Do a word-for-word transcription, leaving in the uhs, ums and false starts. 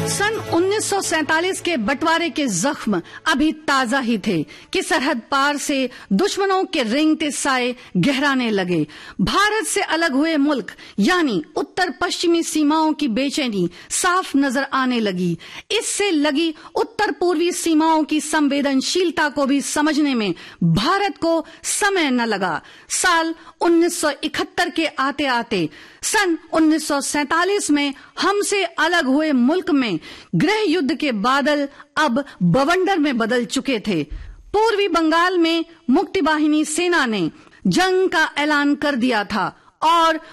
सन उन्नीस सौ सैंतालीस के बंटवारे के जख्म अभी ताजा ही थे कि सरहद पार से दुश्मनों के रेंगते साए गहराने लगे। भारत से अलग हुए मुल्क यानी उत्तर पश्चिमी सीमाओं की बेचैनी साफ नजर आने लगी। इससे लगी उत्तर पूर्वी सीमाओं की संवेदनशीलता को भी समझने में भारत को समय न लगा। साल उन्नीस सौ इकहत्तर के आते आते सन उन्नीस सौ सैंतालीस में हमसे अलग हुए मुल्क में गृह युद्ध के बादल अब बवंडर में बदल चुके थे। पूर्वी बंगाल में मुक्ति वाहिनी सेना ने जंग का ऐलान कर दिया था और